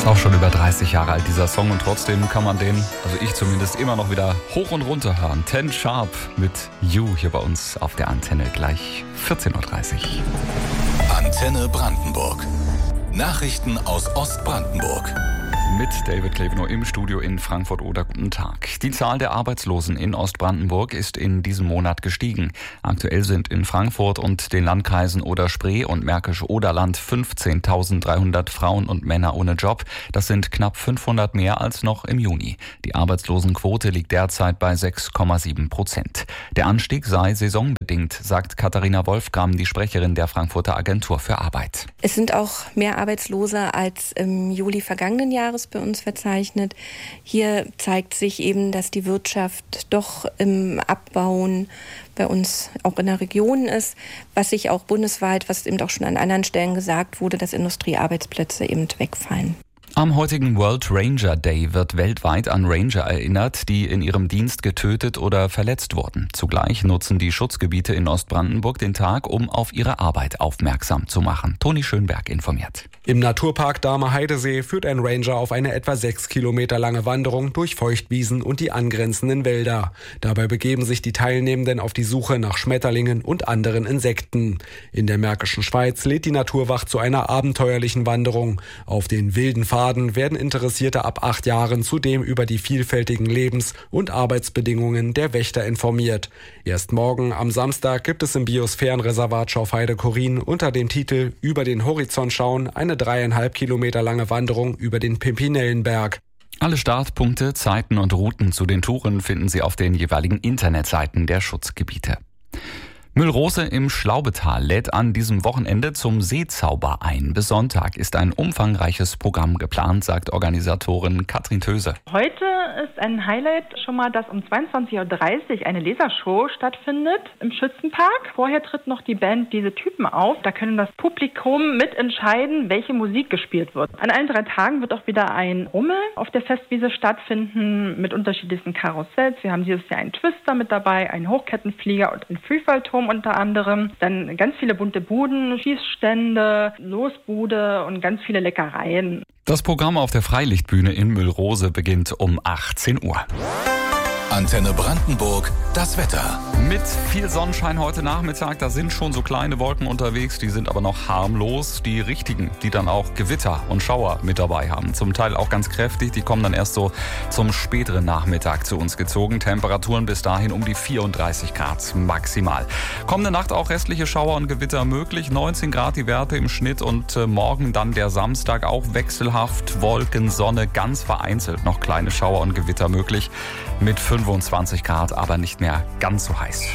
Ist auch schon über 30 Jahre alt, dieser Song, und trotzdem kann man den, also ich zumindest, immer noch wieder hoch und runter hören. 10 Sharp mit You hier bei uns auf der Antenne, gleich 14.30 Uhr. Antenne Brandenburg. Nachrichten aus Ostbrandenburg. Mit David Kleveno im Studio in Frankfurt oder guten Tag. Die Zahl der Arbeitslosen in Ostbrandenburg ist in diesem Monat gestiegen. Aktuell sind in Frankfurt und den Landkreisen Oder-Spree und Märkisch-Oderland 15.300 Frauen und Männer ohne Job. Das sind knapp 500 mehr als noch im Juni. Die Arbeitslosenquote liegt derzeit bei 6,7%. Der Anstieg sei saisonbedingt, sagt Katharina Wolfgram, die Sprecherin der Frankfurter Agentur für Arbeit. Es sind auch mehr Arbeitslose als im Juli vergangenen Jahres bei uns verzeichnet. Hier zeigt sich eben, dass die Wirtschaft doch im Abbauen bei uns auch in der Region ist, was sich auch bundesweit, was eben auch schon an anderen Stellen gesagt wurde, dass Industriearbeitsplätze eben wegfallen. Am heutigen World Ranger Day wird weltweit an Ranger erinnert, die in ihrem Dienst getötet oder verletzt wurden. Zugleich nutzen die Schutzgebiete in Ostbrandenburg den Tag, um auf ihre Arbeit aufmerksam zu machen. Toni Schönberg informiert. Im Naturpark Dahme-Heidesee führt ein Ranger auf eine etwa 6 Kilometer lange Wanderung durch Feuchtwiesen und die angrenzenden Wälder. Dabei begeben sich die Teilnehmenden auf die Suche nach Schmetterlingen und anderen Insekten. In der Märkischen Schweiz lädt die Naturwacht zu einer abenteuerlichen Wanderung. Auf den wilden Pfaden werden Interessierte ab 8 Jahren zudem über die vielfältigen Lebens- und Arbeitsbedingungen der Wächter informiert. Erst morgen am Samstag gibt es im Biosphärenreservat Schauffheide-Chorin unter dem Titel Über den Horizont schauen eine 3,5 Kilometer lange Wanderung über den Pimpinellenberg. Alle Startpunkte, Zeiten und Routen zu den Touren finden Sie auf den jeweiligen Internetseiten der Schutzgebiete. Müllrose im Schlaubetal lädt an diesem Wochenende zum Seezauber ein. Bis Sonntag ist ein umfangreiches Programm geplant, sagt Organisatorin Katrin Töse. Heute ist ein Highlight schon mal, dass um 22.30 Uhr eine Lasershow stattfindet im Schützenpark. Vorher tritt noch die Band Diese Typen auf. Da können das Publikum mitentscheiden, welche Musik gespielt wird. An allen 3 Tagen wird auch wieder ein Rummel auf der Festwiese stattfinden mit unterschiedlichsten Karussells. Wir haben dieses Jahr einen Twister mit dabei, einen Hochkettenflieger und einen Freefallturm unter anderem. Dann ganz viele bunte Buden, Schießstände, Losbude und ganz viele Leckereien. Das Programm auf der Freilichtbühne in Müllrose beginnt um 18 Uhr. Antenne Brandenburg, das Wetter. Mit viel Sonnenschein heute Nachmittag, da sind schon so kleine Wolken unterwegs, die sind aber noch harmlos. Die richtigen, die dann auch Gewitter und Schauer mit dabei haben. Zum Teil auch ganz kräftig, die kommen dann erst so zum späteren Nachmittag zu uns gezogen. Temperaturen bis dahin um die 34 Grad maximal. Kommende Nacht auch restliche Schauer und Gewitter möglich. 19 Grad die Werte im Schnitt und morgen dann der Samstag auch wechselhaft. Wolken, Sonne, ganz vereinzelt noch kleine Schauer und Gewitter möglich. Mit 25 Grad, aber nicht mehr ganz so heiß.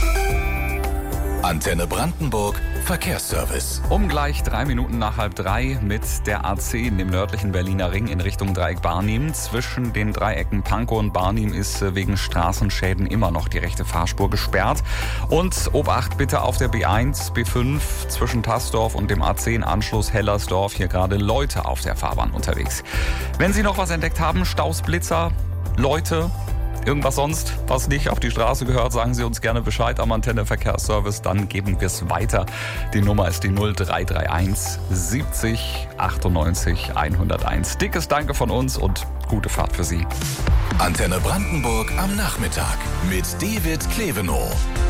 Antenne Brandenburg, Verkehrsservice. Um gleich 3 Minuten nach 2:30 mit der A10 im nördlichen Berliner Ring in Richtung Dreieck Barnim. Zwischen den Dreiecken Pankow und Barnim ist wegen Straßenschäden immer noch die rechte Fahrspur gesperrt. Und Obacht bitte auf der B1, B5 zwischen Tassdorf und dem A10-Anschluss Hellersdorf. Hier gerade Leute auf der Fahrbahn unterwegs. Wenn Sie noch was entdeckt haben, Staus, Blitzer, Leute, irgendwas sonst, was nicht auf die Straße gehört, sagen Sie uns gerne Bescheid am Antenne Verkehrsservice, dann geben wir es weiter. Die Nummer ist die 0331 70 98 101. Dickes Danke von uns und gute Fahrt für Sie. Antenne Brandenburg am Nachmittag mit David Kleveno.